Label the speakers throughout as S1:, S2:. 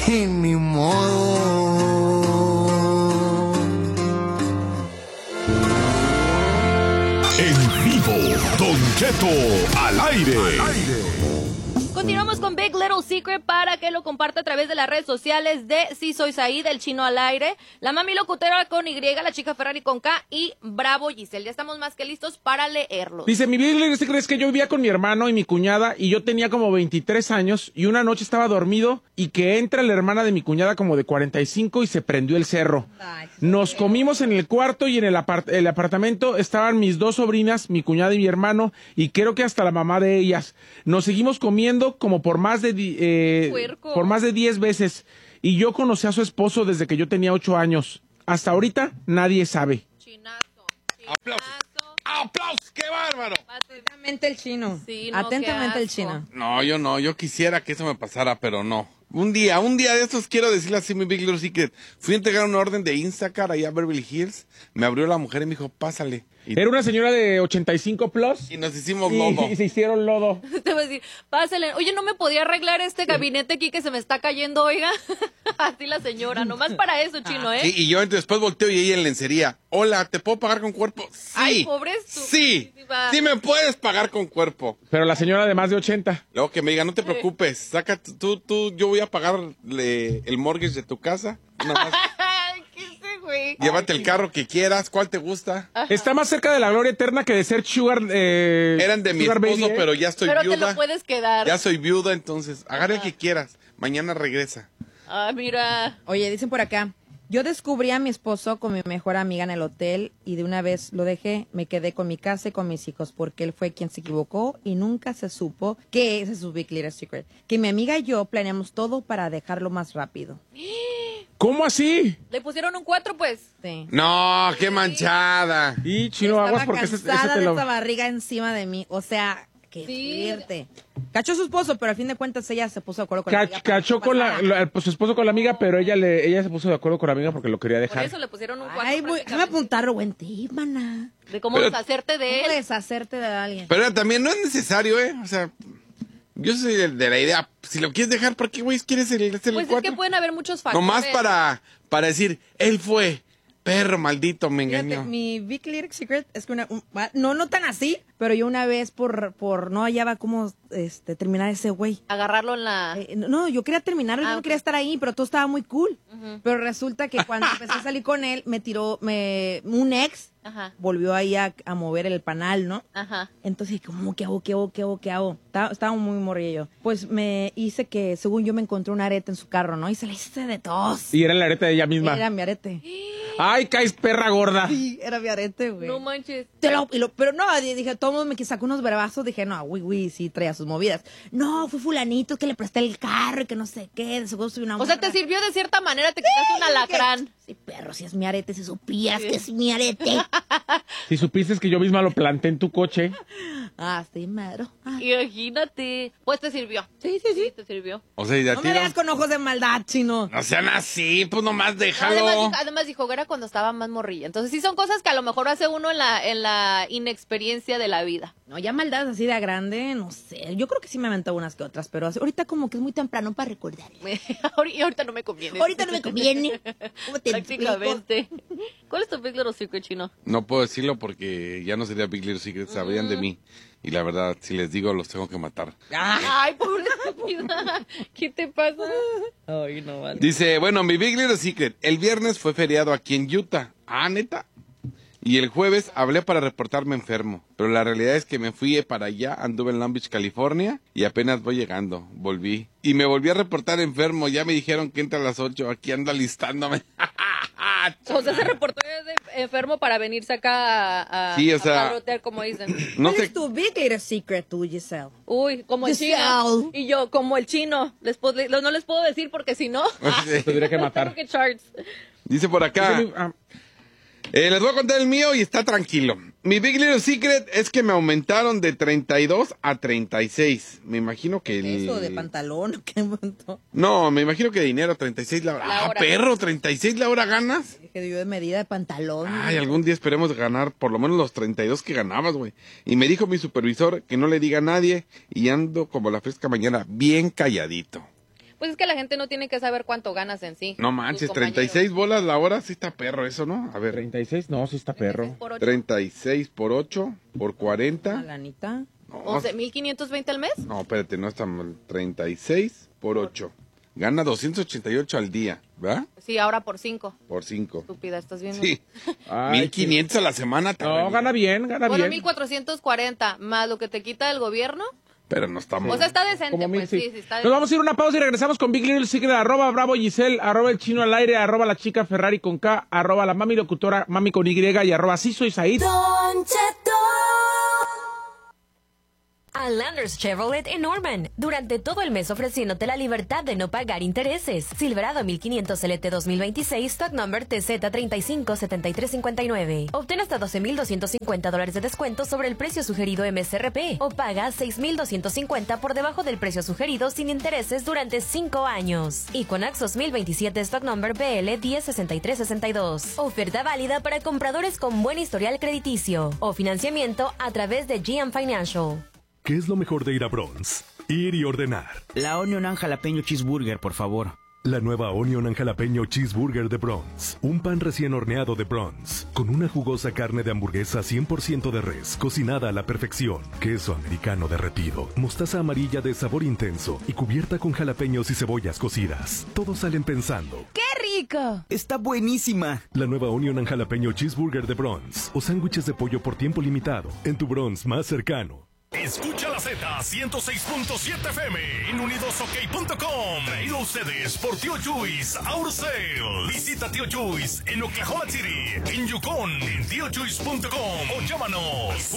S1: y ni modo.
S2: En vivo, Don Cheto al aire.
S3: Continuamos con Big Little Secret para que lo comparta a través de las redes sociales de Sí Soy Saí, del Chino al aire, la Mami Locutera con Y, la Chica Ferrari con K y Bravo Giselle. Ya estamos más que listos para leerlos.
S4: Dice, mi Big Little Secret es que yo vivía con mi hermano y mi cuñada y yo tenía como 23 años y una noche estaba dormido y que entra la hermana de mi cuñada como de 45 y se prendió el cerro. Nos comimos en el cuarto y en el apartamento estaban mis dos sobrinas, mi cuñada y mi hermano, y creo que hasta la mamá de ellas. Nos seguimos comiendo como por más de 10 veces. Y yo conocí a su esposo desde que yo tenía 8 años. Hasta ahorita nadie sabe.
S3: Chinazo.
S5: ¡Aplausos! ¡Aplausos! ¡Qué bárbaro!
S6: Atentamente el chino.
S3: Sí, no,
S6: Atentamente
S3: qué
S6: el
S3: asco.
S6: chino.
S5: No, yo no. Yo quisiera que eso me pasara, pero no. Un día de estos quiero decirle así mi Big Little Secret. Fui a entregar una orden de Instacart allá a Beverly Hills. Me abrió la mujer y me dijo, pásale.
S4: Era una señora de 85 plus.
S5: Y nos hicimos lodo.
S4: Y se hicieron lodo.
S3: Te voy a decir, pásale. Oye, ¿no me podía arreglar este gabinete aquí que se me está cayendo, oiga? Así la señora, nomás para eso, Chino, ¿eh?
S5: Sí, y yo después volteo y ella en lencería. Hola, ¿te puedo pagar con cuerpo? Sí.
S3: Ay, pobre
S5: Sí. Sí me puedes pagar con cuerpo.
S4: Pero la señora de más de 80.
S5: Luego que me diga, no te preocupes, saca yo voy a pagarle el mortgage de tu casa. Nada más.
S3: Ay, ¿qué sé, güey?
S5: Llévate el carro que quieras, ¿cuál te gusta?
S4: Está más cerca de la gloria eterna que de ser sugar.
S5: Eran de mi
S4: sugar
S5: esposo,
S4: baby, ¿eh?
S5: pero ya estoy
S3: Pero
S5: viuda.
S3: te lo puedes quedar.
S5: Ya soy viuda, entonces agarra el que quieras. Mañana regresa.
S3: Ah, mira.
S6: Oye, dicen por acá, yo descubrí a mi esposo con mi mejor amiga en el hotel y de una vez lo dejé, me quedé con mi casa y con mis hijos porque él fue quien se equivocó y nunca se supo que ese es su Big Little Secret, que mi amiga y yo planeamos todo para dejarlo más rápido.
S4: ¿Cómo así?
S3: Le pusieron un 4, pues.
S6: Sí.
S5: No, qué manchada.
S4: Y Chino,
S6: Estaba
S4: aguas porque ese
S6: cansada
S4: te
S6: de
S4: lo...
S6: esa barriga encima de mí, o sea, qué
S3: Sí.
S6: fuerte. Cachó a su esposo, pero al fin de cuentas ella se puso de acuerdo con la amiga.
S4: Cachó con su esposo con la amiga, pero ella se puso de acuerdo con la amiga porque lo quería
S3: Por
S4: dejar.
S3: eso le pusieron un 4.
S6: Ay, déjame apuntarlo, buen tip, mana.
S3: De cómo
S5: Pero-
S3: deshacerte de
S6: ¿Cómo
S3: él.
S6: deshacerte de alguien?
S5: Pero también no es necesario, ¿eh? O sea, yo soy de la idea, si lo quieres dejar, ¿por qué, güey, quieres hacerle
S3: Pues es
S5: cuatro?
S3: que pueden haber muchos factores.
S5: Nomás para decir, él fue, perro maldito, me
S6: Fíjate,
S5: engañó.
S6: mi Big Little Secret es que no tan así, pero yo una vez por no hallaba cómo terminar ese güey.
S3: Agarrarlo en la...
S6: No, yo quería terminarlo, yo
S3: Ah,
S6: no
S3: ok.
S6: quería estar ahí, pero todo estaba muy cool. Pero resulta que cuando empecé a salir con él, me tiró un ex,
S3: Ajá,
S6: volvió ahí a mover el panal, ¿no?
S3: ajá.
S6: Entonces, ¿cómo que hago? ¿Qué hago? Estaba muy morrillo. Pues me hice que, según yo, me encontré un arete en su carro, ¿no? Y se le hice de tos.
S4: Y era la areta de ella misma.
S6: Era mi arete.
S4: ¡Ay, caes perra gorda!
S6: Sí, era mi arete, güey.
S3: No manches.
S6: Pero no, dije, todo el mundo me sacó unos bravazos. Dije, no, güey, sí traía sus movidas. No, fue fulanito que le presté el carro y que no sé qué. De seguro soy una
S3: O sea, te
S6: morra.
S3: sirvió de cierta manera, te quitaste un alacrán.
S6: Sí, perro, si es mi arete, si supieras que es mi arete.
S4: Si supiste que yo misma lo planté en tu coche.
S6: Ah, sí, mero. Ah.
S3: Imagínate. Pues te sirvió.
S6: Sí.
S3: te sirvió.
S5: O sea, y de a
S6: No me
S5: tiro.
S6: veas con ojos de maldad, chino.
S5: No sean así, pues nomás déjalo.
S3: Además dijo, era cuando estaba más morrilla. Entonces sí son cosas que a lo mejor hace uno en la inexperiencia de la vida.
S6: No, ya maldad así de grande, no sé. Yo creo que sí me aventó unas que otras, pero ahorita como que es muy temprano para recordar.
S3: Y ahorita no me conviene.
S6: Ahorita no me conviene. ¿Cómo te explico?
S3: Prácticamente. ¿Cuál es tu Big Little Secret, Chino?
S5: No puedo decirlo porque ya no sería Big Little Secret, sabrían de mí. Y la verdad, si les digo, los tengo que matar.
S3: Ay, pobre vida. ¿Qué te pasa?
S6: Ay, no, vale.
S5: Dice, bueno, mi Big Little Secret, el viernes fue feriado aquí en Utah. Ah, ¿neta? Y el jueves hablé para reportarme enfermo. Pero la realidad es que me fui para allá, anduve en Long Beach, California, y apenas voy llegando, volví. Y me volví a reportar enfermo, ya me dijeron que entra a las 8, aquí ando alistándome.
S3: O sea, se reportó de enfermo para venirse acá a,
S5: Sí, o sea,
S3: a padrotear, como dicen.
S5: No
S6: ¿Cuál
S5: sé,
S6: es tu Big Little Secret, tú, Giselle?
S3: Uy, como el
S6: Giselle.
S3: chino. Y yo, como el chino. No les puedo decir porque si no,
S4: Te tendría que matar.
S3: tengo que charts.
S5: dice por acá. Les voy a contar el mío y está tranquilo. Mi Big Little Secret es que me aumentaron de 32 a 36. Me imagino que...
S6: Eso de pantalón, ¿qué montón?
S5: No, me imagino que dinero, 36 la hora.
S3: La
S5: Ah,
S3: hora.
S5: perro, 36 la hora ganas.
S6: Que yo de medida de pantalón.
S5: Ay, algún día esperemos ganar por lo menos los 32 que ganabas, güey. Y me dijo mi supervisor que no le diga a nadie y ando como la fresca mañana, bien calladito.
S3: Pues es que la gente no tiene que saber cuánto ganas en sí.
S5: No manches,
S3: tus compañeros.
S5: 36 bolas la hora, sí está perro eso, ¿no? A ver,
S4: 36, no, sí está perro.
S3: 36 por 8.
S5: 36 por 8, por 40.
S6: Lanita.
S5: No,
S3: 11,520 al mes.
S5: no, espérate, no está mal. 36 por 8. Gana 288 al día, ¿verdad?
S3: Sí, ahora por 5.
S5: Por 5.
S3: Estúpida, ¿estás viendo?
S5: Sí.
S4: Ay,
S5: 1500 a la semana.
S4: No, gana bien, gana
S3: Bueno,
S4: bien.
S3: 1,440 más lo que te quita el gobierno.
S5: Pero no está
S3: O
S5: mal.
S3: sea, está decente,
S4: Como 1000,
S3: pues
S4: sí.
S3: sí, está
S4: Nos vamos a ir a una pausa y regresamos con Big Little Secret, @Bravo Giselle, @El Chino al Aire, @La Chica Ferrari con K, @La Mami Locutora, Mami con Y y @Sí Soy Said.
S1: Don Cheto. A Landers Chevrolet en Norman. Durante todo el mes ofreciéndote la libertad de no pagar intereses. Silverado 1500 LT 2026, stock number TZ357359. Obtén hasta $12,250 de descuento sobre el precio sugerido MSRP o paga $6,250 por debajo del precio sugerido sin intereses durante 5 años. Y con Axos 2027, stock number BL 106362. Oferta válida para compradores con buen historial crediticio o financiamiento a través de GM Financial.
S2: ¿Qué es lo mejor de ir a Bronx? Ir y ordenar.
S7: La Onion and Jalapeño Cheeseburger, por favor.
S2: La nueva Onion and Jalapeño Cheeseburger de Bronx. Un pan recién horneado de Bronx. Con una jugosa carne de hamburguesa 100% de res, cocinada a la perfección. Queso americano derretido. Mostaza amarilla de sabor intenso. Y cubierta con jalapeños y cebollas cocidas. Todos salen pensando.
S1: ¡Qué rico!
S7: Está buenísima.
S2: La nueva Onion and Jalapeño Cheeseburger de Bronx. O sándwiches de pollo por tiempo limitado. En tu Bronx más cercano.
S8: Escucha la Z 106.7 FM en unidosok.com. Traído a ustedes por Tío Chuys Auto Sales. Visita Tío Chuys en Oklahoma City, en Yukon, en tiochuys.com o llámanos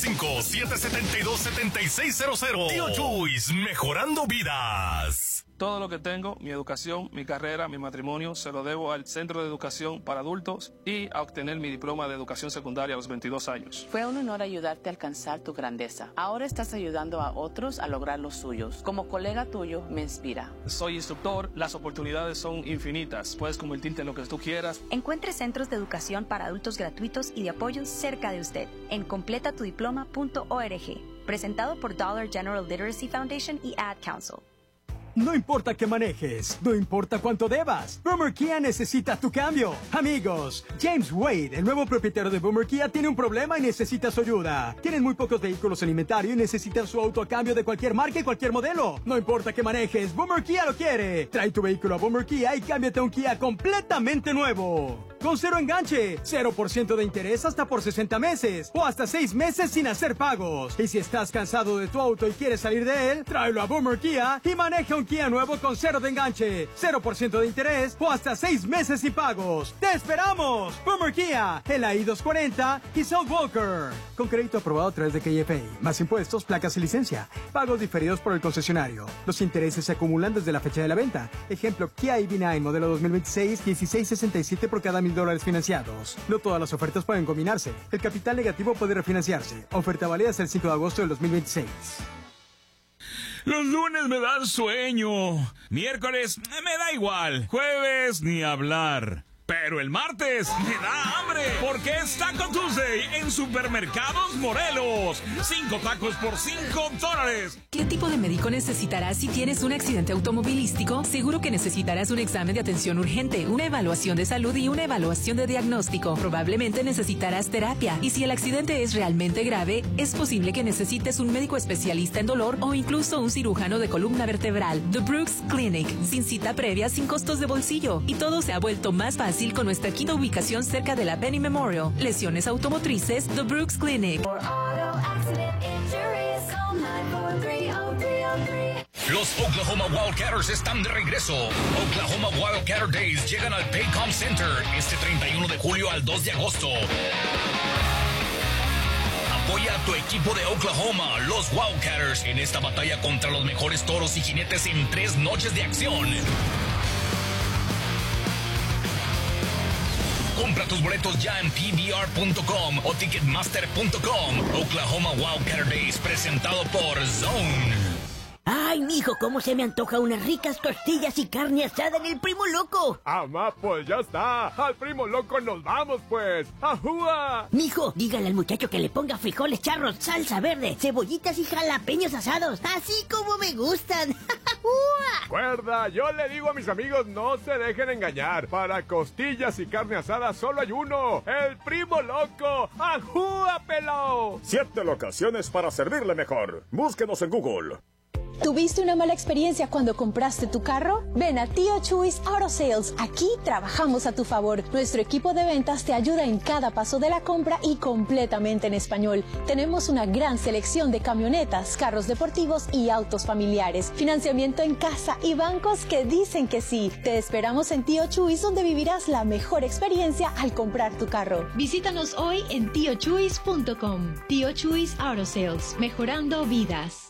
S8: 405-772-7600. Tío Chuys, mejorando vidas.
S9: Todo lo que tengo, mi educación, mi carrera, mi matrimonio, se lo debo al Centro de Educación para Adultos y a obtener mi diploma de educación secundaria a los 22 años.
S10: Fue un honor ayudarte a alcanzar tu grandeza. Ahora estás ayudando a otros a lograr los suyos. Como colega tuyo, me inspira.
S9: Soy instructor, las oportunidades son infinitas. Puedes convertirte en lo que tú quieras.
S11: Encuentre centros de educación para adultos gratuitos y de apoyo cerca de usted en completatudiploma.org. Presentado por Dollar General Literacy Foundation y Ad Council.
S12: No importa qué manejes, no importa cuánto debas, Boomer Kia necesita tu cambio. Amigos, James Wade, el nuevo propietario de Boomer Kia, tiene un problema y necesita su ayuda. Tienen muy pocos vehículos en inventario y necesitan su auto a cambio de cualquier marca y cualquier modelo. No importa qué manejes, Boomer Kia lo quiere. Trae tu vehículo a Boomer Kia y cámbiate a un Kia completamente nuevo. Con cero enganche, 0% de interés hasta por 60 meses o hasta 6 meses sin hacer pagos. Y si estás cansado de tu auto y quieres salir de él, tráelo a Boomer Kia y maneja un Kia nuevo con cero de enganche, 0% de interés o hasta 6 meses sin pagos. ¡Te esperamos! Boomer Kia, el I-240 y South Walker. Con crédito aprobado a través de KFA. Más impuestos, placas y licencia. Pagos diferidos por el concesionario. Los intereses se acumulan desde la fecha de la venta. Ejemplo, Kia EV9 modelo 2026, 1667 por cada $1,000 financiados. No todas las ofertas pueden combinarse. El capital negativo puede refinanciarse. Oferta válida hasta el 5 de agosto del 2026.
S8: Los lunes me dan sueño. Miércoles me da igual. Jueves ni hablar. Pero el martes me da hambre porque es Taco Tuesday en Supermercados Morelos. 5 tacos por $5.
S13: ¿Qué tipo de médico necesitarás si tienes un accidente automovilístico? Seguro que necesitarás un examen de atención urgente, una evaluación de salud y una evaluación de diagnóstico. Probablemente necesitarás terapia. Y si el accidente es realmente grave, es posible que necesites un médico especialista en dolor o incluso un cirujano de columna vertebral. The Brooks Clinic. Sin cita previa, sin costos de bolsillo. Y todo se ha vuelto más fácil con nuestra quinta ubicación cerca de la Penny Memorial. Lesiones automotrices, The Brooks Clinic.
S8: Los Oklahoma Wildcatters están de regreso. Oklahoma Wildcatter Days llegan al Paycom Center este 31 de julio al 2 de agosto. Apoya a tu equipo de Oklahoma, los Wildcatters, en esta batalla contra los mejores toros y jinetes en 3 noches de acción. Compra tus boletos ya en pbr.com o ticketmaster.com. Oklahoma Wildcatter Days presentado por Zone.
S14: Ay, mijo, cómo se me antoja unas ricas costillas y carne asada en el Primo Loco.
S15: Amá, pues ya está. Al Primo Loco nos vamos, pues. ¡Ajúa!
S14: Mijo, dígale al muchacho que le ponga frijoles charros, salsa verde, cebollitas y jalapeños asados, así como me gustan.
S15: Cuerda, yo le digo a mis amigos, no se dejen engañar. Para costillas y carne asada solo hay uno. El Primo Loco. ¡Ajúa, pelao!
S16: 7 locaciones para servirle mejor. Búsquenos en Google.
S17: ¿Tuviste una mala experiencia cuando compraste tu carro? Ven a Tío Chuys Auto Sales. Aquí trabajamos a tu favor. Nuestro equipo de ventas te ayuda en cada paso de la compra y completamente en español. Tenemos una gran selección de camionetas, carros deportivos y autos familiares. Financiamiento en casa y bancos que dicen que sí. Te esperamos en Tío Chuys, donde vivirás la mejor experiencia al comprar tu carro. Visítanos hoy en tiochuys.com. Tío Chuys Auto Sales. Mejorando vidas.